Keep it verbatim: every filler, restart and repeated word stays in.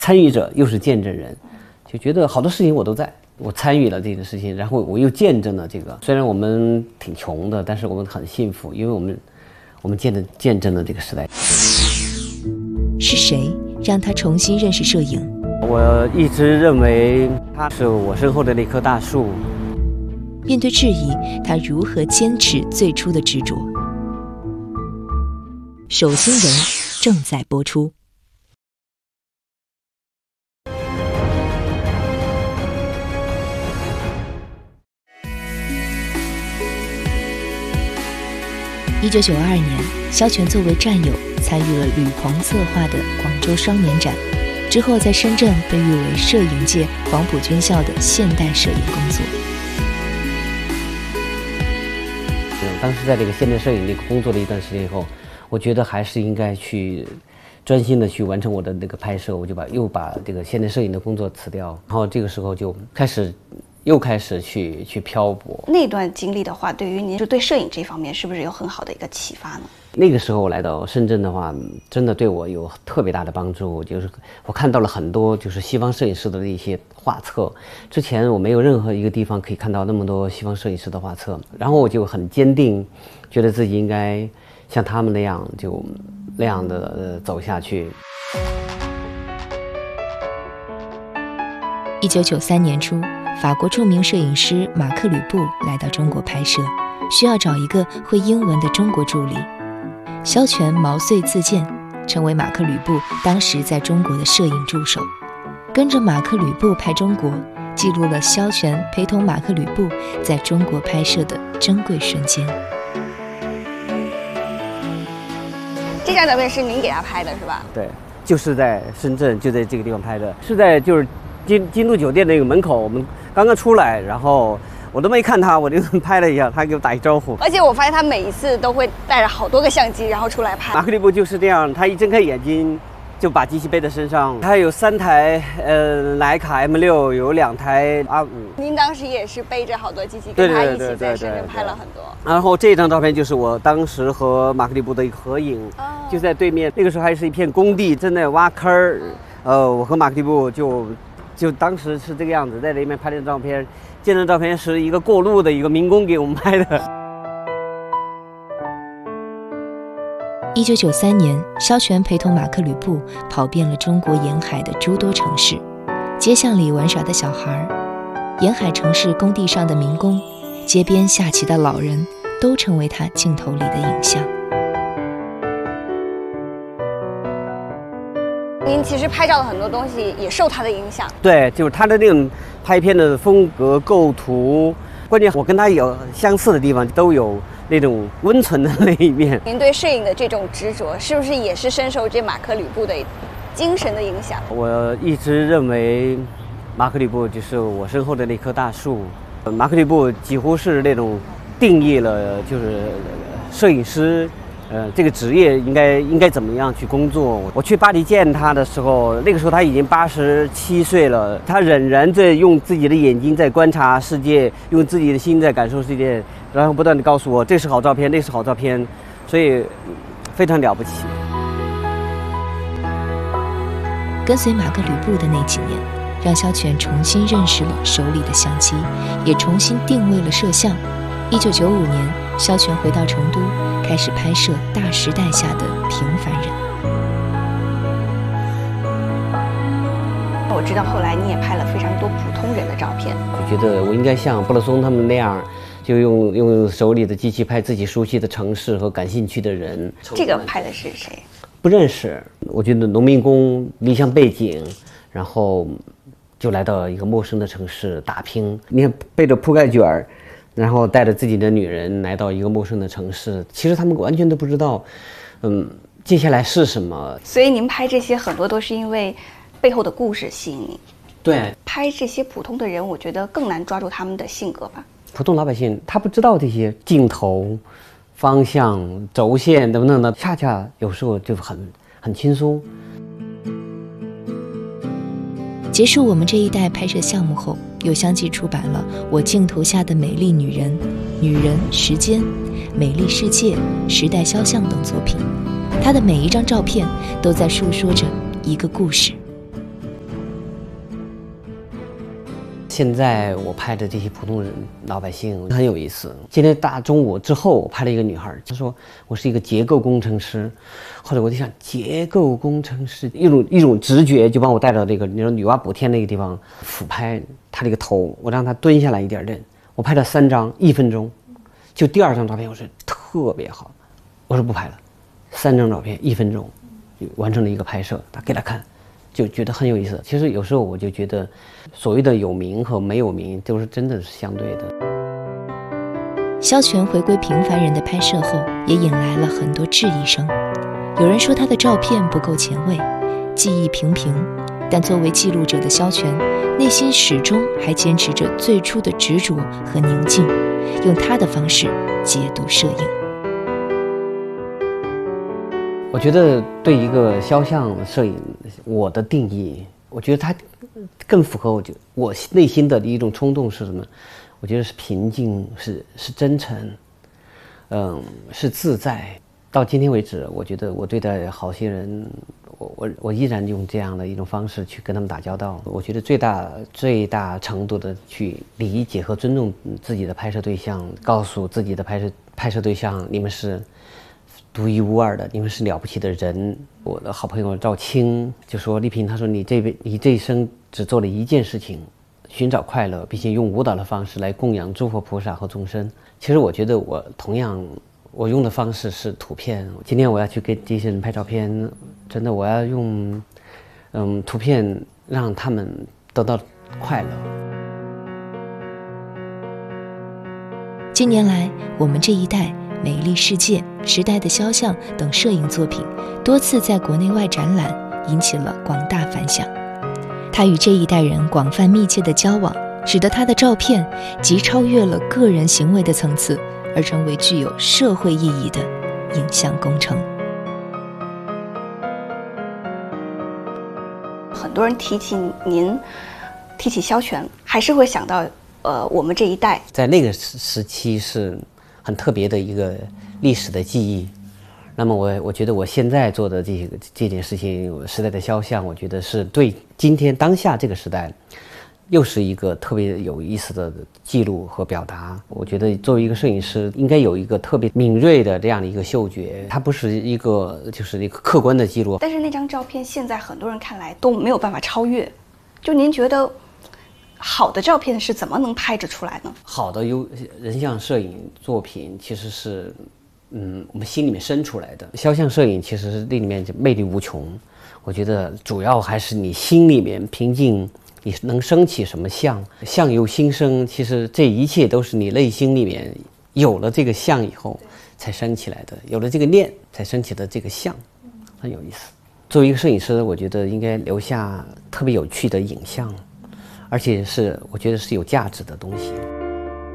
参与者又是见证人，就觉得好多事情我都在，我参与了这个事情，然后我又见证了这个。虽然我们挺穷的，但是我们很幸福，因为我们我们见证见证了这个时代。 是谁让他重新认识摄影？ 我一直认为他是我身后的那棵大树。 面对质疑，他如何坚持最初的执着？手心人正在播出。一九九二年，萧全作为战友参与了吕鹏策划的广州双年展，之后在深圳被誉为摄影界黄埔军校的现代摄影工作。 当时在这个现代摄影那个工作了一段时间以后，我觉得还是应该去专心的去完成我的那个拍摄，我就把又把这个现代摄影的工作辞掉，然后这个时候就开始又开始去去漂泊。 那段经历的话，对于您就对摄影这方面是不是有很好的一个启发呢？ 那个时候我来到深圳的话，真的对我有特别大的帮助。就是我看到了很多就是西方摄影师的一些画册，之前我没有任何一个地方可以看到那么多西方摄影师的画册，然后我就很坚定，觉得自己应该像他们那样，就那样的、呃、走下去。 一九九三年初，法国著名摄影师马克·吕布来到中国拍摄，需要找一个会英文的中国助理。萧全毛遂自荐，成为马克·吕布当时在中国的摄影助手，跟着马克·吕布拍中国，记录了萧全陪同马克·吕布在中国拍摄的珍贵瞬间。 这张照片是您给他拍的是吧？ 对，就是在深圳，就在这个地方拍的，是在就是金金都酒店那个门口，我们刚刚出来，然后我都没看他，我就拍了一下，他给我打一招呼。 而且我发现他每一次都会带着好多个相机，然后出来拍。 马克·吕布就是这样，他一睁开眼睛就把机器背在身上。他有三台呃徕卡 M 六，有两台 R 五。 您当时也是背着好多机器，跟他一起在深圳拍了很多。 然后这张照片就是我当时和马克·吕布的一个合影，哦、就在对面。那个时候还是一片工地，正在挖坑儿。呃，我和马克·吕布就就当时是这个样子，在那边拍的照片。这张照片是一个过路的一个民工给我们拍的。 一九九三年，萧全陪同马克·吕布跑遍了中国沿海的诸多城市，街巷里玩耍的小孩，沿海城市工地上的民工，街边下棋的老人，都成为他镜头里的影像。 您其实拍照的很多东西也受他的影响。 对，就是他的那种拍片的风格、构图，关键我跟他有相似的地方，都有那种温存的那一面。 您对摄影的这种执着，是不是也是深受这马克·吕布的精神的影响？ 我一直认为，马克·吕布就是我身后的那棵大树。马克·吕布几乎是那种定义了，就是摄影师。呃，这个职业应该应该怎么样去工作？我去巴黎见他的时候，那个时候他已经八十七岁了，他仍然在用自己的眼睛在观察世界，用自己的心在感受世界，然后不断地告诉我这是好照片，那是好照片，所以非常了不起。 跟随马克·吕布的那几年，让萧全重新认识了手里的相机，也重新定位了摄像。一九九五年，萧全回到成都，开始拍摄大时代下的平凡人。 我知道后来你也拍了非常多普通人的照片， 就觉得我应该像布勒松他们那样，就用用手里的机器拍自己熟悉的城市和感兴趣的人。 这个拍的是谁？ 不认识。我觉得农民工离乡背井，然后就来到一个陌生的城市打拼。你看背着铺盖卷儿，然后带着自己的女人来到一个陌生的城市，其实他们完全都不知道，嗯，接下来是什么。 所以您拍这些很多都是因为背后的故事吸引你。 对， 拍这些普通的人，我觉得更难抓住他们的性格吧。 普通老百姓他不知道这些镜头、方向、轴线等等的，恰恰有时候就很很轻松。 结束我们这一代拍摄项目后，有相继出版了《我镜头下的美丽女人》《女人时间》《美丽世界》《时代肖像》等作品。她的每一张照片都在述说着一个故事。 现在我拍的这些普通人老百姓很有意思。今天大中午之后，我拍了一个女孩，她说我是一个结构工程师。后来我就想，结构工程师一种一种直觉就把我带到这个你说女娲补天那个地方俯拍她这个头，我让她蹲下来一点点。我拍了三张，一分钟，就第二张照片我说特别好，我说不拍了，三张照片一分钟，完成了一个拍摄，他给他看。就觉得很有意思。其实有时候我就觉得，所谓的有名和没有名，都是真的是相对的。 萧全回归平凡人的拍摄后，也引来了很多质疑声。有人说他的照片不够前卫，技艺平平，但作为记录者的萧全，内心始终还坚持着最初的执着和宁静，用他的方式解读摄影。 我觉得对一个肖像摄影，我的定义，我觉得它更符合我就我内心的一种冲动是什么？我觉得是平静，是是真诚，嗯，是自在。到今天为止，我觉得我对待好些人，我我我依然用这样的一种方式去跟他们打交道。我觉得最大最大程度的去理解和尊重自己的拍摄对象，告诉自己的拍摄拍摄对象，你们是独一无二的，你们是了不起的人。我的好朋友赵青就说：“丽萍，他说你这辈你这一生只做了一件事情，寻找快乐，并且用舞蹈的方式来供养诸佛菩萨和众生。”其实我觉得我同样，我用的方式是图片。今天我要去给这些人拍照片，真的我要用，嗯，图片让他们得到快乐。 近年来，我们这一代。美丽世界、时代的肖像等摄影作品多次在国内外展览，引起了广大反响。他与这一代人广泛密切的交往，使得他的照片即超越了个人行为的层次，而成为具有社会意义的影像工程。 很多人提起您，提起萧全，还是会想到呃我们这一代。 在那个时时期是很特别的一个历史的记忆。那么我我觉得我现在做的这个这件事情，时代的肖像，我觉得是对今天当下这个时代，又是一个特别有意思的记录和表达。我觉得作为一个摄影师，应该有一个特别敏锐的这样的一个嗅觉，它不是一个就是一个客观的记录。 但是那张照片现在很多人看来都没有办法超越。就您觉得好的照片是怎么能拍着出来呢？好的优人像摄影作品其实是，嗯，我们心里面生出来的。肖像摄影其实是里面魅力无穷。我觉得主要还是你心里面平静，你能升起什么相，相由心生。其实这一切都是你内心里面有了这个相以后才升起来的，有了这个念才升起的这个相，很有意思。作为一个摄影师，我觉得应该留下特别有趣的影像。而且是我觉得是有价值的东西。